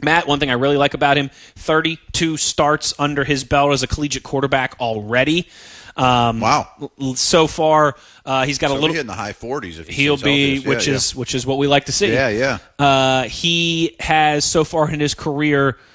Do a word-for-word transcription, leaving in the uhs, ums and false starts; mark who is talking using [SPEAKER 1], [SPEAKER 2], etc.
[SPEAKER 1] Matt, one thing I really like about him, thirty-two starts under his belt as a collegiate quarterback already. Um,
[SPEAKER 2] wow!
[SPEAKER 1] So far, uh, he's got
[SPEAKER 2] so
[SPEAKER 1] a little
[SPEAKER 2] in the high forties. If
[SPEAKER 1] he'll be, which
[SPEAKER 2] yeah,
[SPEAKER 1] is
[SPEAKER 2] yeah.
[SPEAKER 1] which is what we like to see.
[SPEAKER 2] Yeah, yeah.
[SPEAKER 1] Uh, he has so far in his career